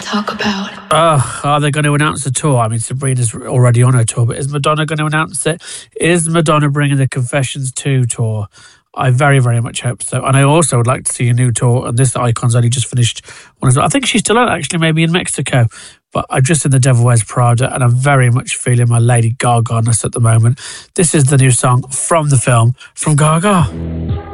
talk about. Are they going to announce the tour? I mean, Sabrina's already on her tour, but is Madonna going to announce it? Is Madonna bringing the Confessions 2 tour? I very, very much hope so. And I also would like to see a new tour, and this Icon's only just finished one as well. I think she's still out, actually, maybe in Mexico. But I'm just in The Devil Wears Prada, and I'm very much feeling my Lady Gaga-ness at the moment. This is the new song from the film, from Gaga.